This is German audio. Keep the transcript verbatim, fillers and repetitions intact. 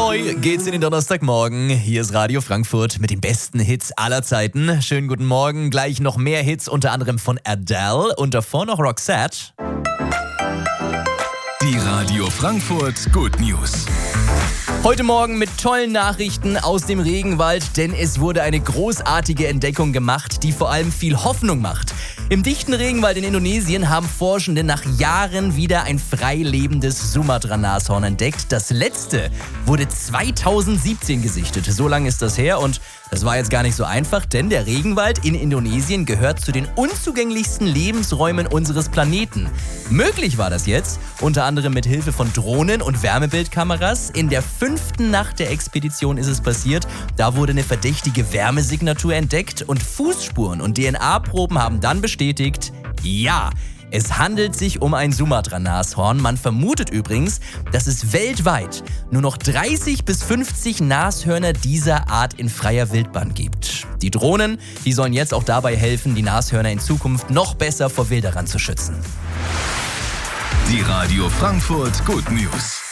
Neu geht's in den Donnerstagmorgen. Hier ist Radio Frankfurt mit den besten Hits aller Zeiten. Schönen guten Morgen. Gleich noch mehr Hits, unter anderem von Adele und davor noch Roxette. Die Radio Frankfurt Good News. Heute Morgen mit tollen Nachrichten aus dem Regenwald, denn es wurde eine großartige Entdeckung gemacht, die vor allem viel Hoffnung macht. Im dichten Regenwald in Indonesien haben Forschende nach Jahren wieder ein frei lebendes Sumatra-Nashorn entdeckt. Das letzte wurde zweitausendsiebzehn gesichtet. So lange ist das her und das war jetzt gar nicht so einfach, denn der Regenwald in Indonesien gehört zu den unzugänglichsten Lebensräumen unseres Planeten. Möglich war das jetzt, unter anderem mit Hilfe von Drohnen und Wärmebildkameras. In der fünften Nacht der Expedition ist es passiert. Da wurde eine verdächtige Wärmesignatur entdeckt und Fußspuren und D N A-Proben haben dann bestätigt, ja, es handelt sich um ein Sumatra-Nashorn. Man vermutet übrigens, dass es weltweit nur noch dreißig bis fünfzig Nashörner dieser Art in freier Wildbahn gibt. Die Drohnen, die sollen jetzt auch dabei helfen, die Nashörner in Zukunft noch besser vor Wilderern zu schützen. Die Radio Frankfurt Good News.